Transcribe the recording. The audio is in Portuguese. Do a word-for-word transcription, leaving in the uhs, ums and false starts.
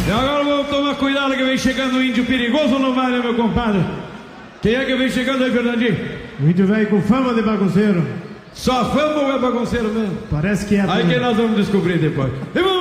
E agora vamos tomar cuidado que vem chegando o índio perigoso, não vai, né, meu compadre? Quem é que vem chegando aí, Fernandinho? O índio velho com fama de bagunceiro. Só fama ou é bagunceiro mesmo? Parece que é. Aí que nós vamos descobrir depois. E vamos